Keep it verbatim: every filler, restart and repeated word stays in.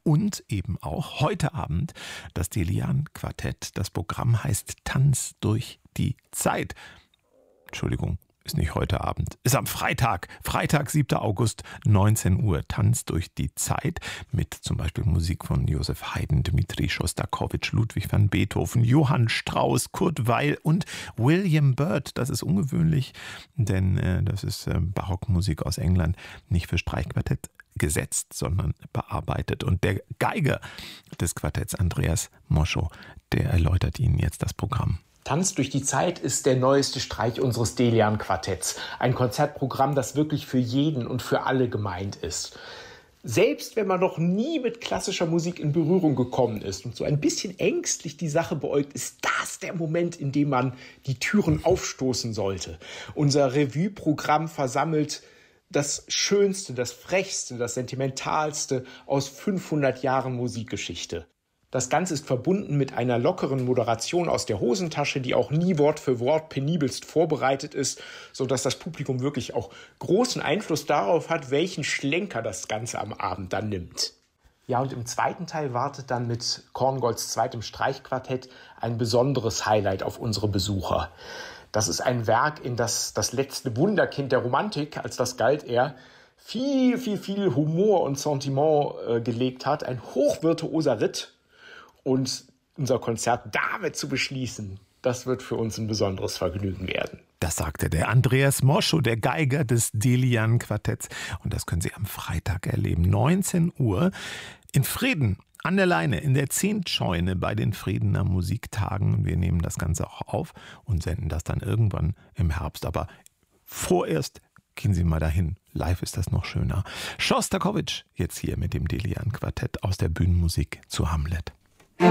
und eben auch heute Abend das Delian-Quartett. Das Programm heißt Tanz durch die Zeit. Entschuldigung. Ist nicht heute Abend, ist am Freitag, Freitag, siebter August, neunzehn Uhr, Tanz durch die Zeit mit zum Beispiel Musik von Joseph Haydn, Dmitri Schostakowitsch, Ludwig van Beethoven, Johann Strauss, Kurt Weill und William Byrd. Das ist ungewöhnlich, denn äh, das ist äh, Barockmusik aus England, nicht für Streichquartett gesetzt, sondern bearbeitet. Und der Geiger des Quartetts, Andreas Moschow, der erläutert Ihnen jetzt das Programm. Tanz durch die Zeit ist der neueste Streich unseres Delian-Quartetts. Ein Konzertprogramm, das wirklich für jeden und für alle gemeint ist. Selbst wenn man noch nie mit klassischer Musik in Berührung gekommen ist und so ein bisschen ängstlich die Sache beäugt, ist das der Moment, in dem man die Türen aufstoßen sollte. Unser Revue-Programm versammelt das Schönste, das Frechste, das Sentimentalste aus fünfhundert Jahren Musikgeschichte. Das Ganze ist verbunden mit einer lockeren Moderation aus der Hosentasche, die auch nie Wort für Wort penibelst vorbereitet ist, sodass das Publikum wirklich auch großen Einfluss darauf hat, welchen Schlenker das Ganze am Abend dann nimmt. Ja, und im zweiten Teil wartet dann mit Korngolds zweitem Streichquartett ein besonderes Highlight auf unsere Besucher. Das ist ein Werk, in das das letzte Wunderkind der Romantik, als das galt er, viel, viel, viel Humor und Sentiment äh, gelegt hat. Ein hochvirtuoser Ritt. Und unser Konzert damit zu beschließen, das wird für uns ein besonderes Vergnügen werden. Das sagte der Andreas Moschow, der Geiger des Delian-Quartetts. Und das können Sie am Freitag erleben, neunzehn Uhr, in Frieden, an der Leine, in der Zehntscheune bei den Friedener Musiktagen. Wir nehmen das Ganze auch auf und senden das dann irgendwann im Herbst. Aber vorerst gehen Sie mal dahin. Live ist das noch schöner. Schostakowitsch jetzt hier mit dem Delian-Quartett aus der Bühnenmusik zu Hamlet.